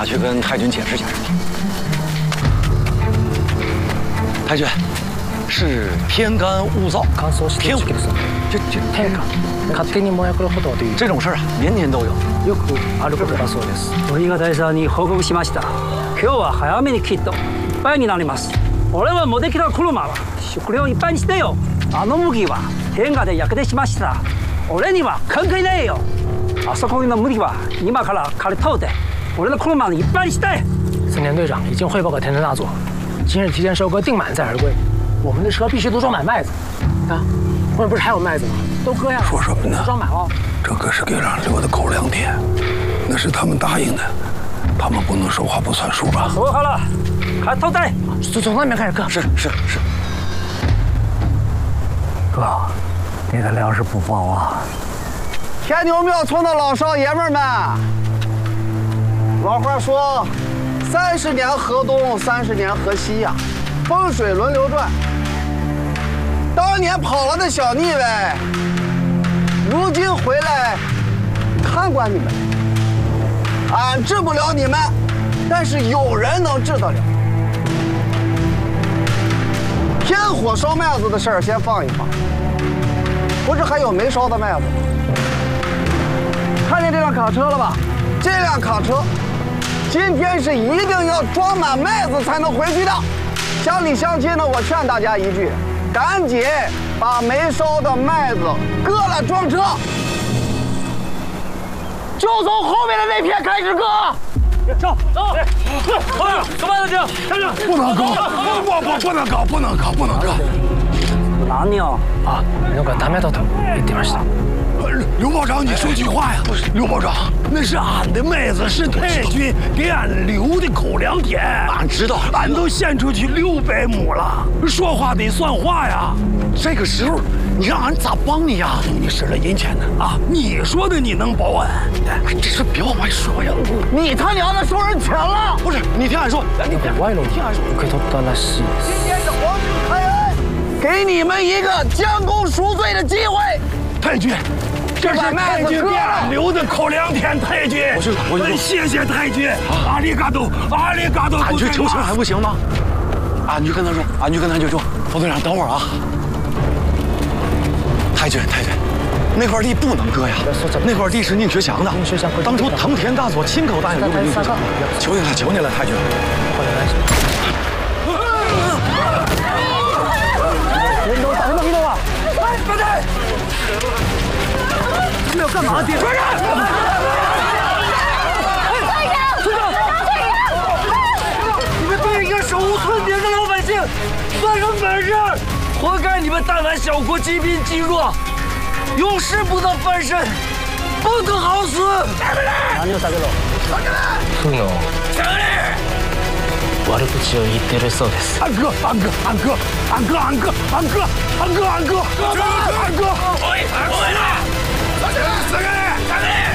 去跟太君解释解释吧。太君，是天干物燥，天火，这天干。勝手に燃えることという这种事儿啊，年年都有。 よくあることだそうです。 森が大佐に報告しました。今日は早めにきっといっぱいになります。俺は持ってきた車は食料いっぱいにしてよ。あの麦は天下で焼けてしました。俺には関係ないよ。あそこの麦は今から刈り取って俺の車にいっぱいにして。 森田队长已经汇报给田中大佐，今日提前收割，定满载而归。我们的车必须都装满麦子。啊，后面不是还有麦子吗？都割下来。 说什么呢？ 装满了。 这可是给俺留的口粮田，那是他们答应的，他们不能说话不算数吧？ 收好了，开头带。 从那边开始割。 是。 哥，你的粮食不放啊！ 天牛庙村的老少爷们们，老话说，30年河东，30年河西呀，风水轮流转。当年跑了的小腻歪，如今回来看管你们。俺治不了你们，但是有人能治得了。天火烧麦子的事儿先放一放，不是还有没烧的麦子吗？看见这辆卡车了吧？这辆卡车今天是一定要装满麦子才能回去的。乡里乡亲呢，我劝大家一句。赶紧把没烧的麦子割了装车，就从后面的那片开始割。 走，什么的不能割，不能割。 何よ？ 啊，那个ダメだと言ってました。 刘保长，你说句话呀！刘保长，那是俺的麦子，是太君给俺留的口粮田。 俺知道， 俺都献出去600亩了，说话得算话呀！ 这个时候，你让俺咋帮你呀？ 你使了银钱呢啊！你说的你能保俺？ 这事别往外说呀！ 你他娘的收人钱了！ 不是，你听俺说，你賄賂受け取ったらしい。 今天是皇军开恩，给你们一个将功赎罪的机会。 太君。这是太君给俺留的口粮田，太君， 我谢谢太君，阿里嘎多，阿里嘎多。 俺去求情还不行吗？俺去跟他说，俺去跟他就说，冯队长等会儿啊。太君，那块地不能割呀，那块地是宁学祥的，当初藤田大佐亲口答应留给宁学祥，求你了，太君。 人都等等的啊！ 快点！ 你们要干嘛？爹！ 快点！ 你们对一个手无寸铁的老百姓算什么本事？活该你们大宛小国积贫积弱，永世不得翻身，不得好死！ 何を下げろ。ふの悪口を言ってるそうです。 安哥， 下去！